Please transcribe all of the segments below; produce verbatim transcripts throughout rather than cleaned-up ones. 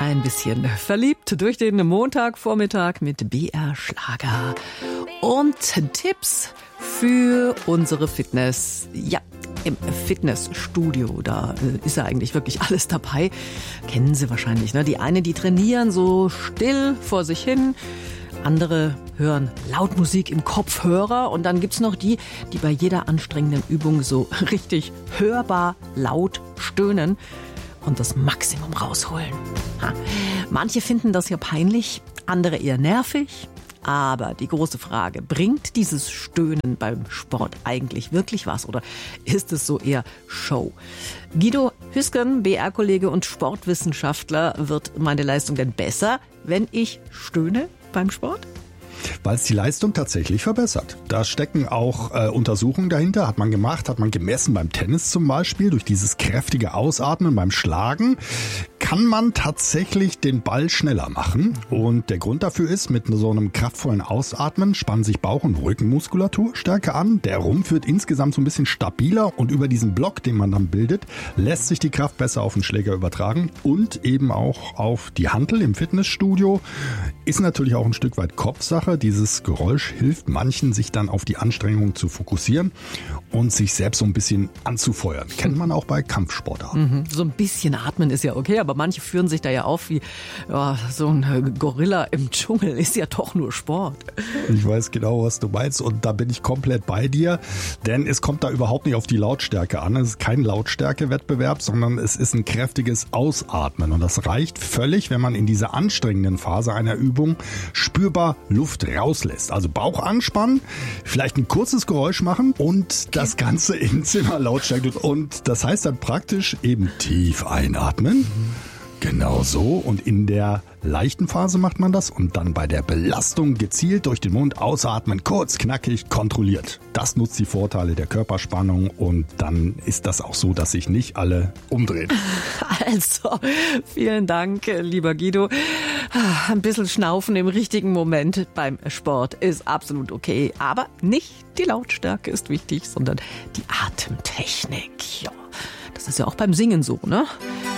ein bisschen verliebt durch den Montagvormittag mit B R Schlager und Tipps für unsere Fitness. Ja, im Fitnessstudio, da ist ja eigentlich wirklich alles dabei. Kennen Sie wahrscheinlich, ne? Die eine, die trainieren so still vor sich hin. Andere hören laut Musik im Kopfhörer. Und dann gibt's noch die, die bei jeder anstrengenden Übung so richtig hörbar laut stöhnen und das Maximum rausholen. Ha. Manche finden das ja peinlich, andere eher nervig. Aber die große Frage, bringt dieses Stöhnen beim Sport eigentlich wirklich was oder ist es so eher Show? Guido Hüsken, B R-Kollege und Sportwissenschaftler, wird meine Leistung denn besser, wenn ich stöhne beim Sport? Weil es die Leistung tatsächlich verbessert. Da stecken auch äh, Untersuchungen dahinter, hat man gemacht, hat man gemessen beim Tennis zum Beispiel, durch dieses kräftige Ausatmen beim Schlagen kann man tatsächlich den Ball schneller machen. Und der Grund dafür ist, mit so einem kraftvollen Ausatmen spannen sich Bauch- und Rückenmuskulatur stärker an. Der Rumpf wird insgesamt so ein bisschen stabiler und über diesen Block, den man dann bildet, lässt sich die Kraft besser auf den Schläger übertragen und eben auch auf die Hantel im Fitnessstudio. Ist natürlich auch ein Stück weit Kopfsache. Dieses Geräusch hilft manchen, sich dann auf die Anstrengung zu fokussieren und sich selbst so ein bisschen anzufeuern. Kennt man auch bei Kampfsportarten. Mhm. So ein bisschen atmen ist ja okay, aber manche führen sich da ja auf wie ja, so ein Gorilla im Dschungel. Ist ja doch nur Sport. Ich weiß genau, was du meinst und da bin ich komplett bei dir, denn es kommt da überhaupt nicht auf die Lautstärke an. Es ist kein Lautstärkewettbewerb, sondern es ist ein kräftiges Ausatmen und das reicht völlig, wenn man in dieser anstrengenden Phase einer Übung spürbar Luft rauslässt. Also Bauch anspannen, vielleicht ein kurzes Geräusch machen und das Ganze in Zimmerlautstärke. Und das heißt dann praktisch eben tief einatmen. Genau so. Und in der leichten Phase macht man das und dann bei der Belastung gezielt durch den Mund ausatmen, kurz, knackig, kontrolliert. Das nutzt die Vorteile der Körperspannung und dann ist das auch so, dass sich nicht alle umdrehen. Also, vielen Dank, lieber Guido. Ein bisschen Schnaufen im richtigen Moment beim Sport ist absolut okay. Aber nicht die Lautstärke ist wichtig, sondern die Atemtechnik. Ja, das ist ja auch beim Singen so, ne?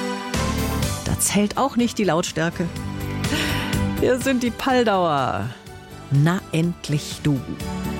Da zählt auch nicht die Lautstärke. Hier sind die Paldauer. Na endlich du.